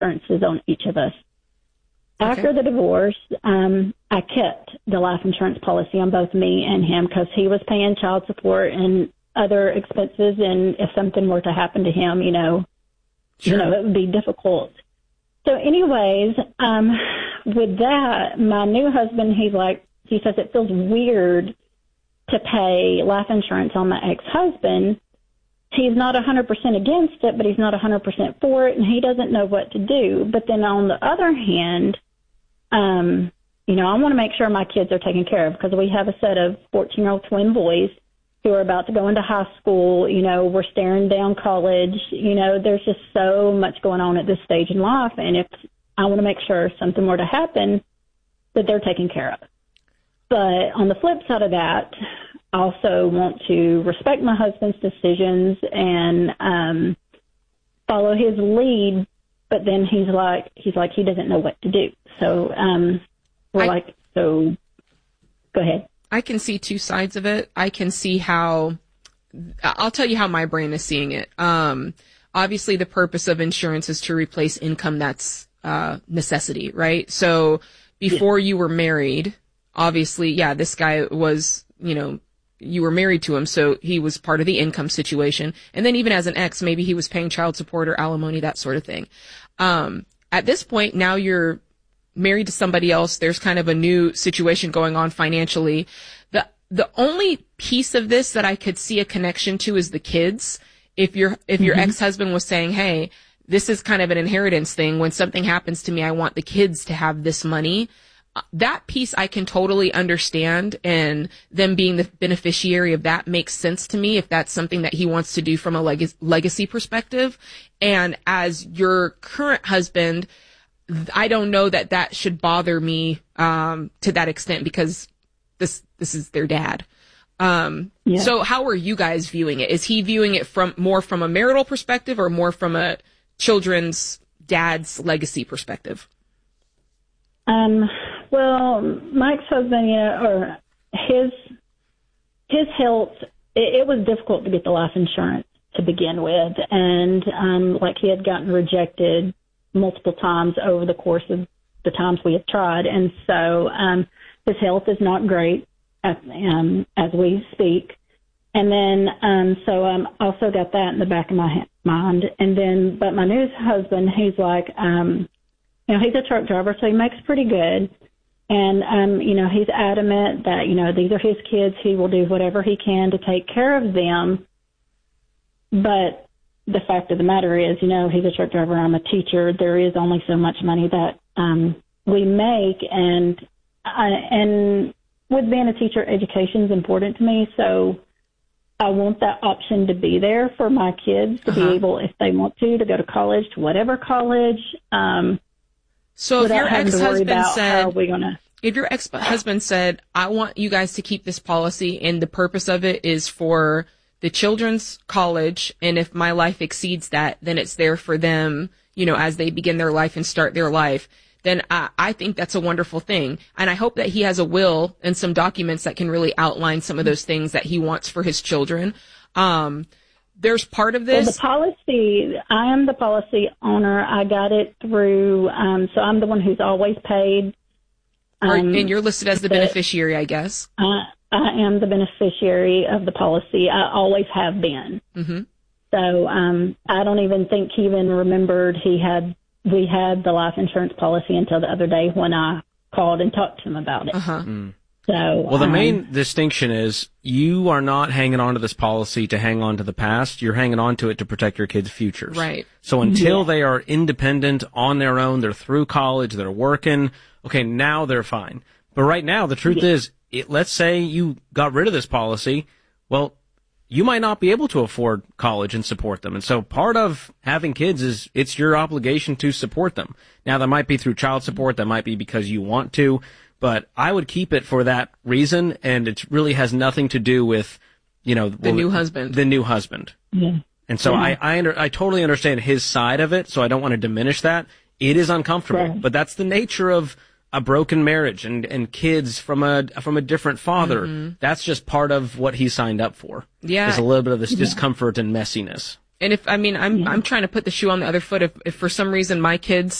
insurances on each of us. Okay. After the divorce, I kept the life insurance policy on both me and him because he was paying child support and other expenses, and if something were to happen to him, Sure. it would be difficult. So anyways, with that, my new husband, he says it feels weird to pay life insurance on my ex-husband. He's not 100% against it, but he's not 100% for it, and he doesn't know what to do. But then on the other hand, I want to make sure my kids are taken care of because we have a set of 14-year-old twin boys who are about to go into high school. We're staring down college. There's just so much going on at this stage in life. And if I want to make sure if something were to happen, that they're taken care of. But on the flip side of that, I also want to respect my husband's decisions and follow his lead. But then he's like he doesn't know what to do. So so go ahead. I can see two sides of it. I can see how, I'll tell you how my brain is seeing it. Obviously the purpose of insurance is to replace income that's necessity, right? So before you were married, obviously, this guy was, you were married to him, so he was part of the income situation. And then even as an ex, maybe he was paying child support or alimony, that sort of thing. At this point, now you're married to somebody else. There's kind of a new situation going on financially. The only piece of this that I could see a connection to is the kids. If your ex-husband was saying, hey, this is kind of an inheritance thing. When something happens to me, I want the kids to have this money. That piece I can totally understand, and them being the beneficiary of that makes sense to me if that's something that he wants to do from a legacy perspective. And as your current husband, I don't know that should bother me to that extent because this is their dad. So how are you guys viewing it? Is he viewing it more from a marital perspective or more from a children's dad's legacy perspective? Well, my ex-husband, or his health, it was difficult to get the life insurance to begin with. And, he had gotten rejected multiple times over the course of the times we have tried. And so, his health is not great as we speak. And then, so also got that in the back of my mind. And then, but my new husband, he's like, he's a truck driver, so he makes pretty good. And, he's adamant that, these are his kids. He will do whatever he can to take care of them. But the fact of the matter is, he's a truck driver. I'm a teacher. There is only so much money that we make. And with being a teacher, education is important to me. So I want that option to be there for my kids to be able, if they want to go to college, to whatever college. So if your ex-husband said, if I want you guys to keep this policy and the purpose of it is for the children's college, and if my life exceeds that, then it's there for them, as they begin their life and start their life, then I think that's a wonderful thing. And I hope that he has a will and some documents that can really outline some of those things that he wants for his children. There's part of this. Well, the policy, I am the policy owner. I got it through, so I'm the one who's always paid. And you're listed as the beneficiary, I guess. I am the beneficiary of the policy. I always have been. Mm-hmm. So I don't even think he even remembered we had the life insurance policy until the other day when I called and talked to him about it. Uh-huh. Mm. So, well, the main distinction is you are not hanging on to this policy to hang on to the past. You're hanging on to it to protect your kids' futures. Right. So until they are independent on their own, they're through college, they're working, okay, now they're fine. But right now, the truth is, let's say you got rid of this policy, well, you might not be able to afford college and support them. And so part of having kids is it's your obligation to support them. Now, that might be through child support, that might be because you want to, but I would keep it for that reason, and it really has nothing to do with, the new husband. The new husband. Yeah. And so I totally understand his side of it, so I don't want to diminish that. It is uncomfortable, but that's the nature of a broken marriage and kids from a different father. Mm-hmm. That's just part of what he signed up for. Yeah. Is a little bit of this discomfort and messiness. And if, I mean, I'm trying to put the shoe on the other foot. If for some reason my kids